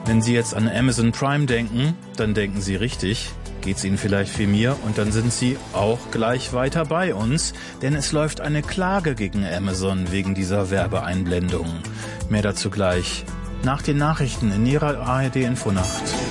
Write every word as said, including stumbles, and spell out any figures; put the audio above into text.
Wenn Sie jetzt an Amazon Prime denken, dann denken Sie richtig. Geht's Ihnen vielleicht wie mir und dann sind Sie auch gleich weiter bei uns, denn es läuft eine Klage gegen Amazon wegen dieser Werbeeinblendung. Mehr dazu gleich nach den Nachrichten in Ihrer A R D Infonacht.